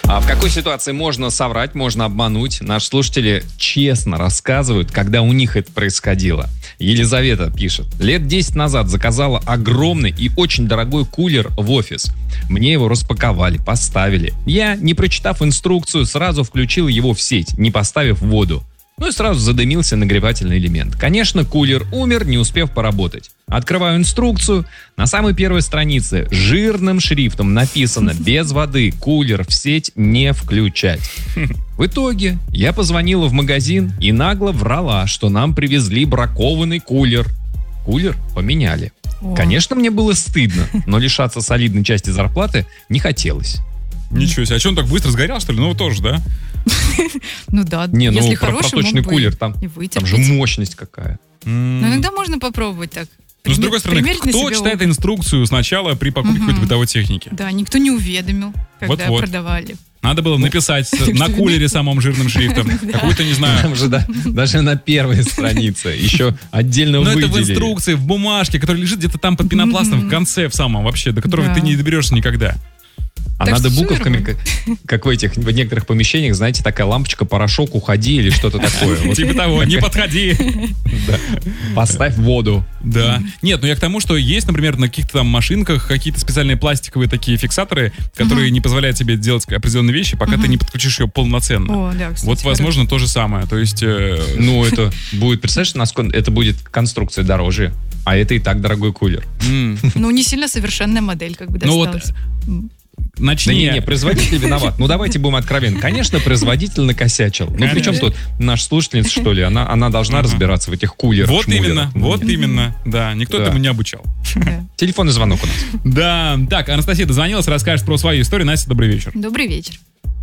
А в какой ситуации можно соврать, можно обмануть? Наши слушатели честно рассказывают, когда у них это происходило. Елизавета пишет. Лет 10 назад заказала огромный и очень дорогой кулер в офис. Мне его распаковали, поставили. Я, не прочитав инструкцию, сразу включил его в сеть, не поставив в воду. Ну и сразу задымился нагревательный элемент. Конечно, кулер умер, не успев поработать. Открываю инструкцию. На самой первой странице жирным шрифтом написано: без воды кулер в сеть не включать. В итоге я позвонила в магазин и нагло врала, что нам привезли бракованный кулер. Кулер поменяли. Конечно, мне было стыдно, но лишаться солидной части зарплаты не хотелось. Ничего себе. А что, он так быстро сгорел, что ли? Ну, вы тоже, да? Ну да, Не, ну если про хороший, проточный мог бы кулер, там же мощность какая. Но иногда можно попробовать так. Но с другой стороны, примерить на кто себя читает опыт. инструкцию сначала при покупке какой-то бытовой техники? Да, никто не уведомил, когда Вот-вот. продавали. Надо было написать на кулере самым жирным шрифтом. Какую-то, не знаю... Там же даже на первой странице еще отдельно Но выделили. это в инструкции, в бумажке, которая лежит где-то там под пенопластом в конце, в самом вообще, до которого ты не доберешься никогда. А Так надо что буковками, как в некоторых помещениях, знаете, такая лампочка, порошок, уходи или что-то такое. Вот. Типа того, не подходи. Да. Поставь воду. Да. Нет, ну я к тому, что есть, например, на каких-то там машинках какие-то специальные пластиковые такие фиксаторы, которые не позволяют тебе делать определенные вещи, пока ты не подключишь ее полноценно. О, да, кстати, Вот, возможно, то же самое. То есть... Ну, это будет, представляешь, насколько это будет конструкция дороже, а это и так дорогой кулер. Ну, не сильно совершенная модель, как бы Ну вот, досталась. начни... Да не, производитель виноват. Ну, давайте будем откровенны. Конечно, производитель накосячил. Ну, при чем тут наша слушательница, что ли? Она должна разбираться в этих кулерах. Вот шмулерах. именно, да. Никто Да. этому не обучал. Телефонный звонок у нас. Да. Так, Анастасия дозвонилась, расскажет про свою историю. Настя, добрый вечер. Добрый вечер.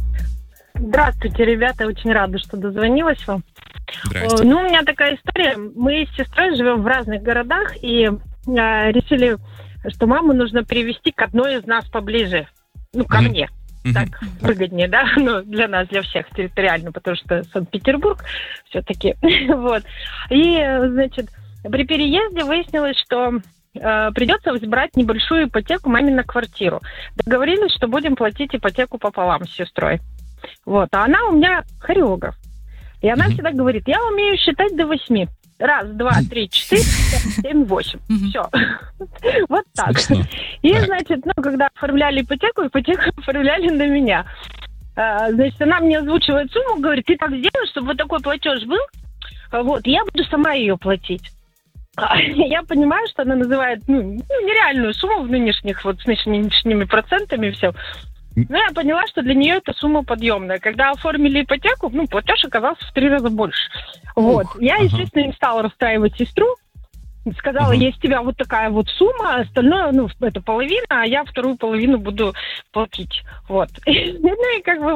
Здравствуйте, ребята. Очень рада, что дозвонилась вам. Здрасте. Ну, у меня такая история. Мы с сестрой живем в разных городах и решили, что маму нужно перевести к одной из нас поближе. Ну, ко мне. Так выгоднее, да? Ну, для нас, для всех территориально, потому что Санкт-Петербург все-таки. Вот. И, значит, при переезде выяснилось, что придется взбирать небольшую ипотеку маме на квартиру. Договорились, что будем платить ипотеку пополам с сестрой. Вот. А она у меня хореограф. И она всегда говорит: я умею считать до 8. 1, 2, 3, 4, 5, 7, 8. Все. Вот так. Смешно. И, значит, когда оформляли ипотеку оформляли на меня. Значит, она мне озвучивает сумму, говорит: ты так сделай, чтобы вот такой платеж был. Вот, я буду сама ее платить. Я понимаю, что она называет нереальную сумму в нынешних, с нынешними процентами и все. Но я поняла, что для нее эта сумма подъемная. Когда оформили ипотеку, платеж оказался в 3 раза больше. Вот. Я, естественно, не стала расстраивать сестру. Сказала: есть у тебя вот такая вот сумма, остальное, это половина, а я вторую половину буду платить. Вот. Ну и как бы